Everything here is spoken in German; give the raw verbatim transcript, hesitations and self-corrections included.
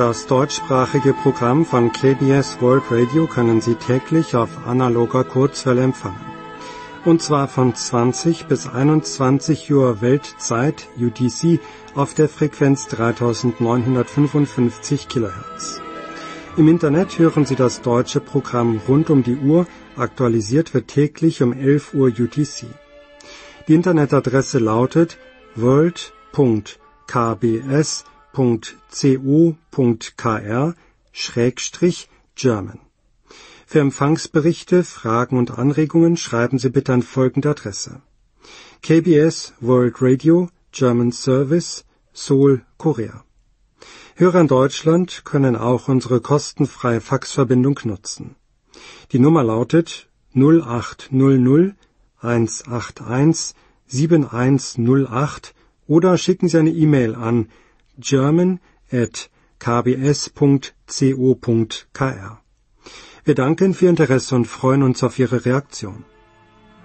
Das deutschsprachige Programm von K B S World Radio können Sie täglich auf analoger Kurzwelle empfangen. Und zwar von zwanzig bis einundzwanzig Uhr Weltzeit U T C auf der Frequenz dreitausendneunhundertfünfundfünfzig Kilohertz. Im Internet hören Sie das deutsche Programm rund um die Uhr, aktualisiert wird täglich um elf Uhr U T C. Die Internetadresse lautet world punkt k b s punkt co punkt k r Schrägstrich German. Für Empfangsberichte, Fragen und Anregungen schreiben Sie bitte an folgende Adresse: K B S World Radio, German Service, Seoul, Korea. Hörer in Deutschland können auch unsere kostenfreie Faxverbindung nutzen. Die Nummer lautet null acht null null eins acht eins sieben eins null acht oder schicken Sie eine E-Mail an german at k b s punkt co punkt k r. Wir danken für Ihr Interesse und freuen uns auf Ihre Reaktion.